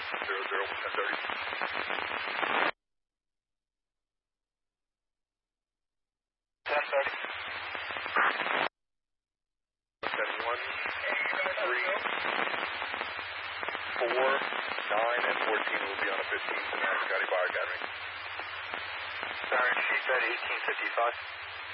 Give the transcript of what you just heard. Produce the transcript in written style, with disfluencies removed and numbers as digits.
and 14 will be on a 15 tonight, Scotty Bar Academy. Sorry, she said 1855.